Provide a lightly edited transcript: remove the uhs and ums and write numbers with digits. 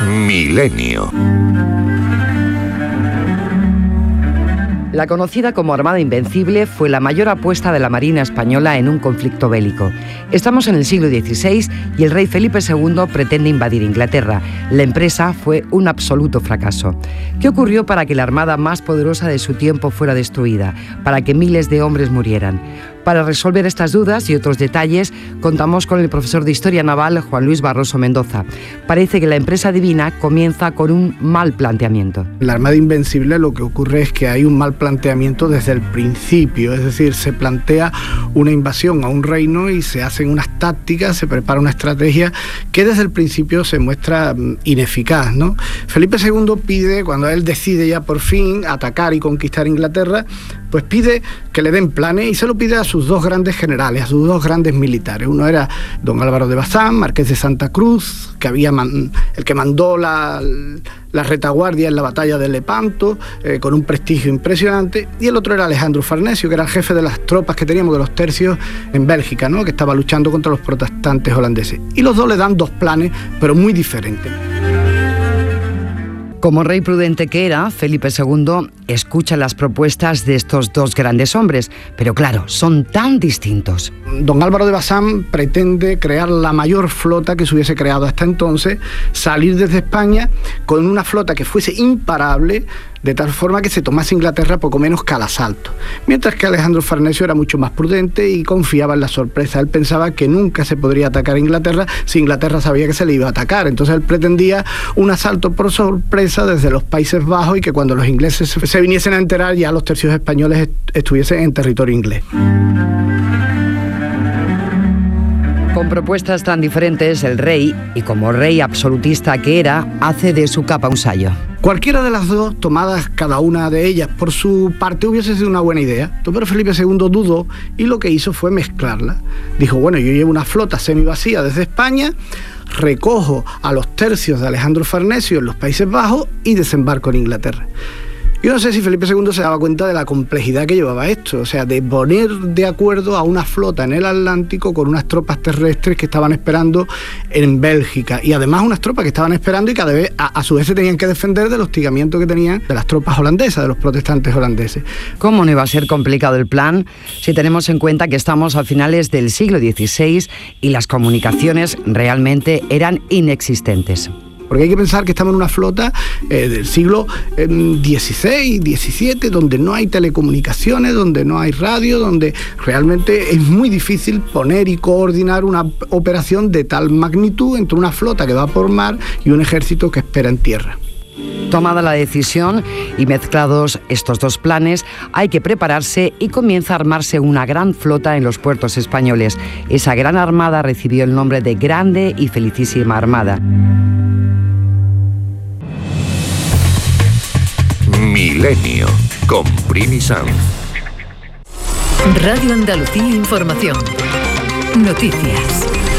Milenio. La conocida como Armada Invencible fue la mayor apuesta de la Marina española en un conflicto bélico. Estamos en el siglo XVI y el rey Felipe II pretende invadir Inglaterra. La empresa fue un absoluto fracaso. ¿Qué ocurrió para que la armada más poderosa de su tiempo fuera destruida? Para que miles de hombres murieran. Para resolver estas dudas y otros detalles, contamos con el profesor de Historia Naval, Juan Luis Barroso Mendoza. Parece que la empresa divina comienza con un mal planteamiento. En la Armada Invencible lo que ocurre es que hay un mal planteamiento desde el principio, es decir, se plantea una invasión a un reino y se hacen unas tácticas, se prepara una estrategia que desde el principio se muestra ineficaz, ¿no? Felipe II pide, cuando él decide ya por fin atacar y conquistar Inglaterra, pues pide que le den planes y se lo pide a sus dos grandes generales, a sus dos grandes militares. Uno era don Álvaro de Bazán, marqués de Santa Cruz, que el que mandó la retaguardia en la batalla de Lepanto, con un prestigio impresionante, y el otro era Alejandro Farnesio, que era el jefe de las tropas que teníamos de los tercios en Bélgica, ¿no?, que estaba luchando contra los protestantes holandeses. Y los dos le dan dos planes, pero muy diferentes. Como rey prudente que era, Felipe II escucha las propuestas de estos dos grandes hombres, pero claro, son tan distintos. Don Álvaro de Bazán pretende crear la mayor flota que se hubiese creado hasta entonces, salir desde España con una flota que fuese imparable, de tal forma que se tomase Inglaterra poco menos que al asalto. Mientras que Alejandro Farnesio era mucho más prudente y confiaba en la sorpresa. Él pensaba que nunca se podría atacar a Inglaterra si Inglaterra sabía que se le iba a atacar. Entonces él pretendía un asalto por sorpresa desde los Países Bajos y que cuando los ingleses se viniesen a enterar ya los tercios españoles estuviesen en territorio inglés. Con propuestas tan diferentes, el rey, y como rey absolutista que era, hace de su capa un sayo. Cualquiera de las dos, tomadas cada una de ellas por su parte, hubiese sido una buena idea. Pero Felipe II dudó y lo que hizo fue mezclarla. Dijo, bueno, yo llevo una flota semivacía desde España, recojo a los tercios de Alejandro Farnesio en los Países Bajos y desembarco en Inglaterra. Yo no sé si Felipe II se daba cuenta de la complejidad que llevaba esto, o sea, de poner de acuerdo a una flota en el Atlántico con unas tropas terrestres que estaban esperando en Bélgica, y además unas tropas que estaban esperando y que a su vez se tenían que defender del hostigamiento que tenían de las tropas holandesas, de los protestantes holandeses. ¿Cómo no iba a ser complicado el plan si tenemos en cuenta que estamos a finales del siglo XVI y las comunicaciones realmente eran inexistentes? Porque hay que pensar que estamos en una flota del siglo XVI, XVII, donde no hay telecomunicaciones, donde no hay radio, donde realmente es muy difícil poner y coordinar una operación de tal magnitud entre una flota que va por mar y un ejército que espera en tierra. Tomada la decisión y mezclados estos dos planes, hay que prepararse y comienza a armarse una gran flota en los puertos españoles. Esa gran armada recibió el nombre de Grande y Felicísima Armada. Milenio, con Primi Sanz. Radio Andalucía Información. Noticias.